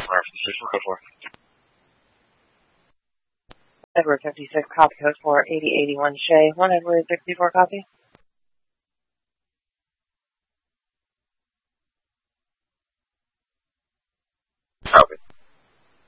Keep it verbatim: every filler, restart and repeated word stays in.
Air from station, code four. Edward fifty-six, copy code for eighty eighty-one Shay. one Edward sixty-four, copy.